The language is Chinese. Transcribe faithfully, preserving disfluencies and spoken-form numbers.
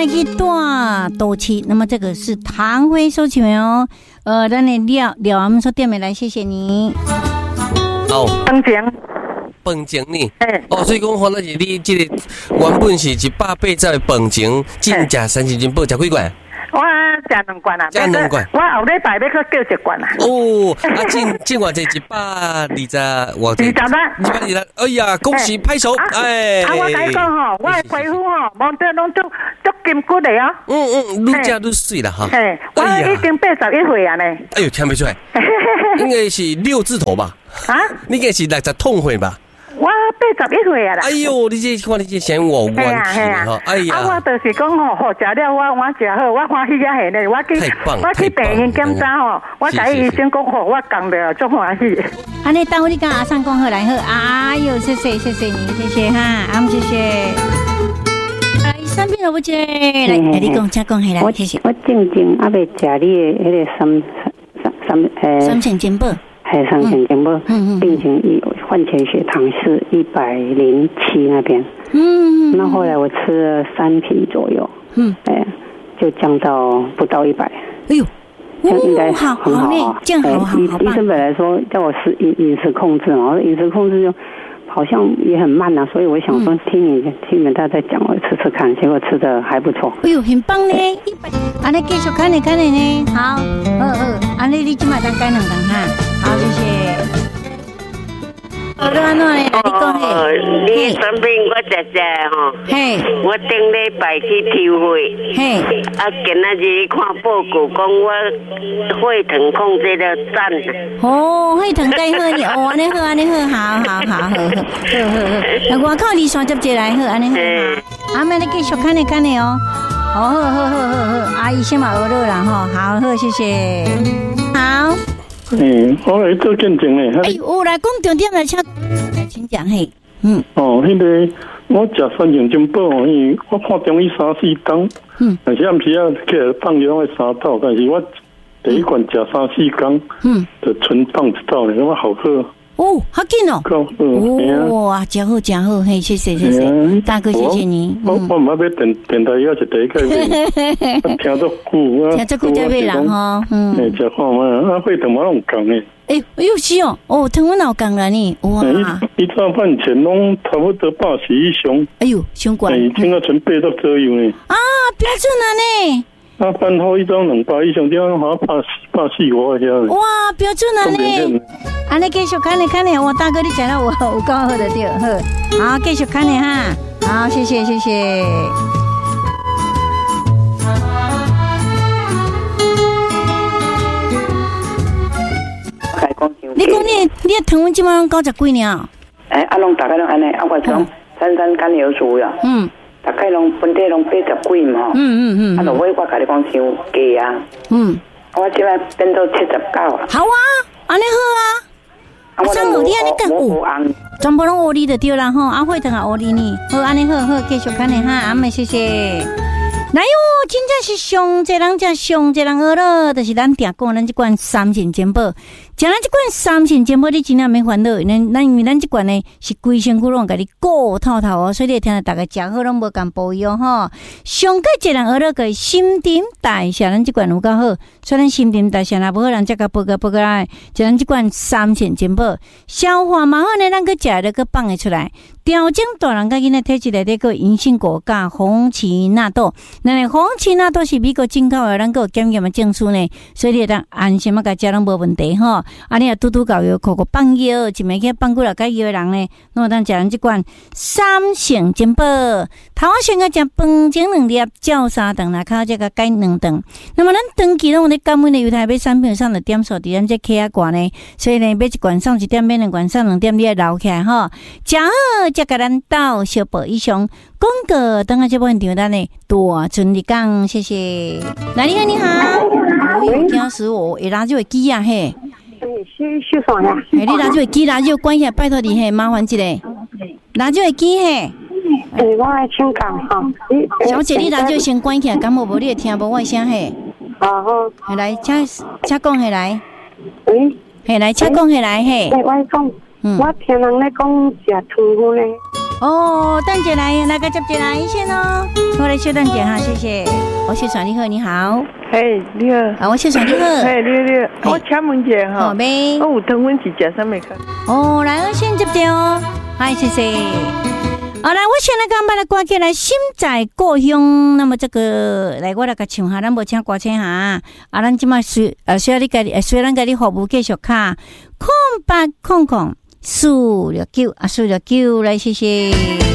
来去大都市，那么这个是唐辉收起源哦。呃，咱的廖廖我们说店美来，谢谢你。 哦， 饭前， 饭前呢？ 哎， 哦，所以讲，反正是你这个原本是一百八十的饭前，进食三十斤煲，食几罐？ 我食两罐啊， 食两罐。 我后礼拜要去叫一罐啊。 哦，啊，进进偌济一百二十，偌济。 二十啦。 一百二十，哎呀，恭喜拍手！哎， 啊，我甲你讲吼，我的皮肤吼，摸得拢足足筋骨的哦。 嗯嗯，愈食愈水啦哈。 嘿，我已经八十一岁啊呢。 哎呦，听不出来，应该是六字头吧？ 啊？ 你应该是六十痛岁吧？ 我八十一岁啊啦！ 哎呦，你这看你这显我元气哈！哎呀， 啊，我就是讲吼，好食了，我我食好，我欢喜啊下呢。我去我去病院检查吼，我甲医生讲吼，我讲了足欢喜。 安尼，等我你跟阿三讲好来好，哎呦，谢谢谢谢你，谢谢哈，阿姆谢谢。来，三片萝卜姐，来，你讲请讲起来，谢谢。 我正正还未食你的迄个三三三诶， 三千金宝。 还三千金宝，病情一换前血糖是一百零七那边，嗯，那后来我吃了三瓶左右，嗯，哎，就降到不到一百， 哎呦， 这应该好很好啊， 这样好好好医生本来说叫我是饮饮食控制嘛，我说饮食控制就好像也很慢啊，所以我想说听你听你们大家在讲，我吃吃看，结果吃的还不错。 哎呦，很棒呢！一百，安尼继续看你看你呢，好，好好，安尼你今晚当改两档哈，好，谢谢。好的，安怎呢？你讲嘿， 你生病我食食吼， 嘿， 我顶礼拜去抽血，嘿，啊，今仔日看报告讲我血糖控制了赞。 哦，血糖改好呢，哦，安尼好，安尼好，好好好好好，好好。那外口二三十节来好，安尼好。阿妹，你继续看你看你哦。好好好好好好，阿姨先把鹅肉啦吼，好好谢谢，好。 嗯，我来做见证嘞。 哎，有来讲重点来，请来请讲嘿。嗯。 哦，迄个我食三千金宝，因为我看中医三四天，嗯，但是暗时啊起来放药会三道，但是我第一罐食三四天，嗯，就纯放一道嘞，我好喝。 哦，好紧哦！哦，哇，真好真好，嘿，谢谢谢谢，大哥谢谢你。 我我唔要买电电台药，是第一个买，听到久啊， 听到久才买人吼，嗯， 诶，食看嘛，啊，血糖嘛拢共诶。 诶，哎呦是哦，哦，糖我老共了呢，哇！ 一早饭前拢差不多八十以上。 哎呦，伤高。 诶，现在存八十左右呢。 啊，标准啊呢。 啊，饭后一张两百以上，这样好像八八四五这样。 哇，标准啊呢！安尼继续看你看你，我大哥你讲到我有够好的对，好，好继续看你哈，好，谢谢谢谢。你讲你你的糖分即满九十几呢？ 哎，啊，拢大概拢安尼，啊，我讲三三甘油素呀。嗯。大概拢本地拢八十几嘛，嗯嗯嗯，啊，就我我甲你讲伤低啊，嗯，我即摆变到七十九啊。 好啊，安尼好啊，啊，上好你安尼干有，全部拢学你就对啦吼，啊，血糖也学你呢，好安尼好好继续看你哈，阿妹谢谢。来哟，真正是上济人，真上济人学了，就是咱定讲咱这款三线煎宝，像咱这款三线煎宝，你真正免烦恼，咱咱因为咱这款呢是规身躯拢甲你顾透透哦，所以你听到大家食好拢无共保养吼。上个济人学了个新陈代谢，咱这款有够好，所以咱新陈代谢若无好，人才甲报告报告来，就咱这款三线煎宝，消化嘛好呢，咱个食了个放会出来。调整大人甲囡仔体质内底个银杏果甲红旗纳豆，那红旗纳豆是美国进口的，咱个有检验的证书呢，所以你当安心啊，甲食拢无问题吼。啊，你啊拄拄搞药，口口放药，一暝起放几落甲药的人呢，那么当食咱即款三成煎宝，头仔先甲食饭前两粒，照三顿啦，靠这个改两顿。那么咱长期拢有咧感恩的犹太买产品上的点数伫咱这 K 啊罐呢，所以呢买一罐送一点，买两罐送两点，你要留起来吼，食好。才甲咱到小宝以上广告，等下这部分场单呢，大春日讲，谢谢。来，你好，你好，我有听死我，会拿这个机啊嘿， 是是啥呀？ 嘿，你拿这个机，拿这个关起来，拜托你嘿，麻烦一下，拿这个机嘿。 诶，我爱请讲哈。 小姐，你拿这个先关起来，感冒无你会听无我声嘿。 啊好。 嘿来，请请讲嘿来。 喂。 嘿来，请讲嘿来嘿。 我讲。嗯、我听人咧讲食糖分咧， 哦，等一来，来个接进来先哦。我来稍等一下，谢谢。我小传你好，你好。 嘿，你好。 啊，我小传你好。 嘿，你好，你好。我请问一下哈。好呗。我有汤粉是吃什么卡？ 哦，来，我先接掉哦。嗨，谢谢。好来，我先来刚把它挂起来，心在故乡。那么这个来，我来个唱下，咱无请歌请下。啊，咱即马需呃需要你家己，虽然家己服务继续卡，空八空空四六九啊，四六九来，谢谢。